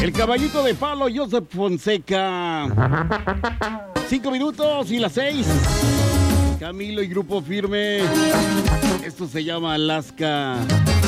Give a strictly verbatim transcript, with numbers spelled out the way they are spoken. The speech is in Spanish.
El caballito de palo, Joseph Fonseca. Cinco minutos y las seis. Camilo y Grupo Firme. Esto se llama Alaska.